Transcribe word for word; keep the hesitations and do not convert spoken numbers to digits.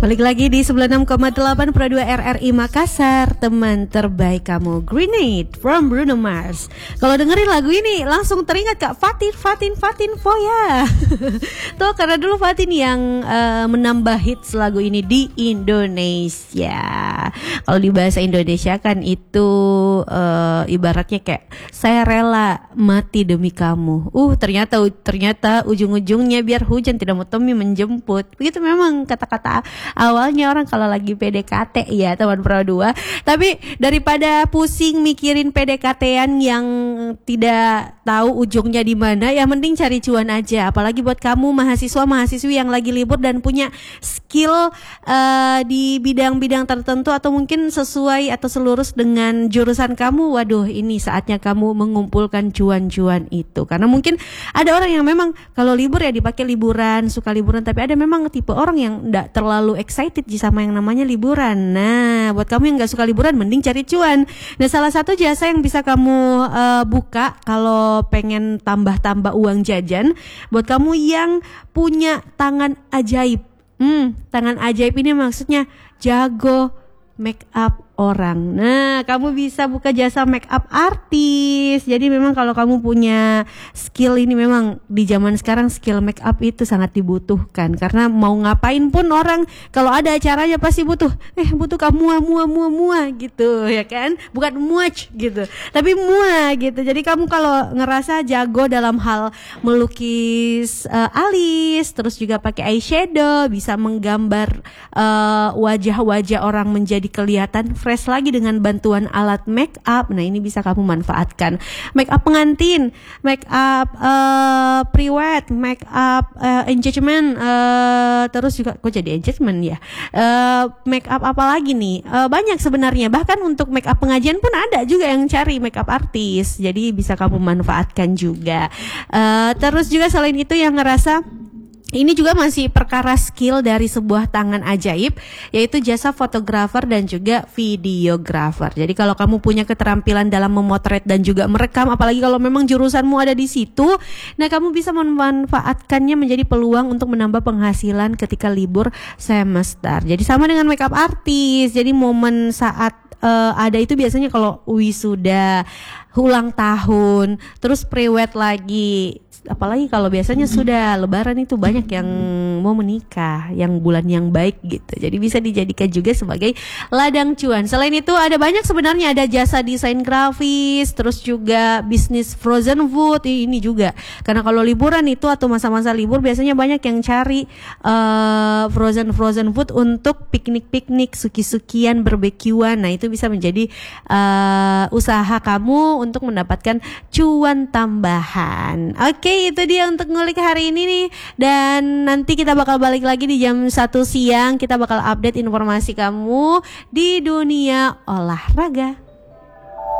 Balik lagi di sembilan puluh enam koma delapan Pro dua R R I Makassar, teman terbaik kamu, Grenade from Bruno Mars. Kalau dengerin lagu ini langsung teringat Kak Fatin, Fatin, Fatin Foya. Tuh karena dulu Fatin yang uh, menambah hits lagu ini di Indonesia. Kalau di bahasa Indonesia kan itu uh, ibaratnya kayak saya rela mati demi kamu. Uh ternyata ternyata ujung-ujungnya biar hujan tidak mau temui menjemput. Begitu memang kata-kata awalnya orang kalau lagi P D K T ya teman Pro dua. Tapi daripada pusing mikirin P D K T-an yang tidak tahu ujungnya di mana, ya mending cari cuan aja. Apalagi buat kamu mahasiswa-mahasiswi yang lagi libur dan punya skill uh, di bidang-bidang tertentu atau mungkin sesuai atau selurus dengan jurusan kamu. Waduh, ini saatnya kamu mengumpulkan cuan-cuan itu. Karena mungkin ada orang yang memang kalau libur ya dipakai liburan, suka liburan, tapi ada memang tipe orang yang enggak terlalu excited sama yang namanya liburan. Nah, buat kamu yang gak suka liburan, mending cari cuan. Nah, salah satu jasa yang bisa kamu uh, buka kalau pengen tambah-tambah uang jajan, buat kamu yang punya tangan ajaib. Hmm, tangan ajaib ini maksudnya jago make up orang. Nah, kamu bisa buka jasa make up artis. Jadi memang kalau kamu punya skill ini, memang di zaman sekarang skill make up itu sangat dibutuhkan. Karena mau ngapain pun orang kalau ada acaranya pasti butuh. Eh, butuh kamu mua mua mua mua gitu, ya kan? Bukan muach gitu, tapi mua gitu. Jadi kamu kalau ngerasa jago dalam hal melukis uh, alis, terus juga pakai eyeshadow, bisa menggambar uh, wajah-wajah orang menjadi kelihatan fresh lagi dengan bantuan alat make up. Nah, ini bisa kamu manfaatkan. Make up pengantin, make up uh, pre-wed, make up uh, engagement, uh, terus juga kok jadi engagement ya. Uh, make up apa lagi nih? Uh, banyak sebenarnya. Bahkan untuk make up pengajian pun ada juga yang cari make up artis. Jadi bisa kamu manfaatkan juga. Uh, terus juga selain itu yang ngerasa ini juga masih perkara skill dari sebuah tangan ajaib, yaitu jasa fotografer dan juga videografer. Jadi kalau kamu punya keterampilan dalam memotret dan juga merekam, apalagi kalau memang jurusanmu ada di situ, nah kamu bisa memanfaatkannya menjadi peluang untuk menambah penghasilan ketika libur semester. Jadi sama dengan makeup artis. Jadi momen saat uh, ada itu biasanya kalau wisuda, ulang tahun, terus pre-wed lagi. Apalagi kalau biasanya sudah lebaran itu banyak yang mau menikah, yang bulan yang baik gitu. Jadi bisa dijadikan juga sebagai ladang cuan. Selain itu ada banyak sebenarnya, ada jasa desain grafis, terus juga bisnis frozen food ini juga. Karena kalau liburan itu atau masa-masa libur biasanya banyak yang cari uh, frozen frozen food untuk piknik-piknik, suki-sukian, barbekyuan. Nah, itu bisa menjadi uh, usaha kamu untuk mendapatkan cuan tambahan. Oke, itu dia untuk ngulik hari ini nih. Dan nanti kita bakal balik lagi di jam satu siang. Kita bakal update informasi kamu di dunia olahraga.